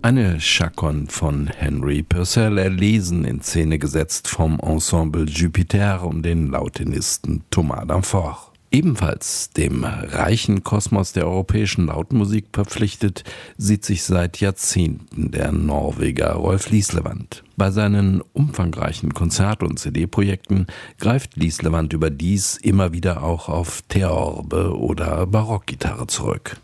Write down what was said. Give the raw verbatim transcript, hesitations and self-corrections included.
Eine Chaconne von Henry Purcell, erlesen in Szene gesetzt vom Ensemble Jupiter um den Lautenisten Thomas Danforth. Ebenfalls dem reichen Kosmos der europäischen Lautmusik verpflichtet, sieht sich seit Jahrzehnten der Norweger Rolf Lislevand. Bei seinen umfangreichen Konzert- und C D-Projekten greift Lislevand überdies immer wieder auch auf Theorbe oder Barockgitarre zurück.